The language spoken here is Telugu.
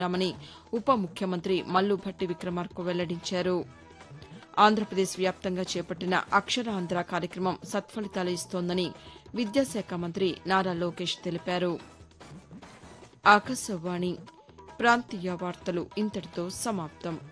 రమని ఉప ముఖ్యమంత్రి మల్లు భట్టి విక్రమార్క వెల్లడించారు. ఆంధ్రప్రదేశ్ వ్యాప్తంగా చేపట్టిన అక్షరాంధ్ర కార్యక్రమం సత్ఫలితాలు ఇస్తోందని విద్యాశాఖ మంత్రి నారా లోకేష్ తెలిపారు. ఆకాశవాణి ప్రాంతీయ వార్తలు ఇంతటితో సమాప్తం.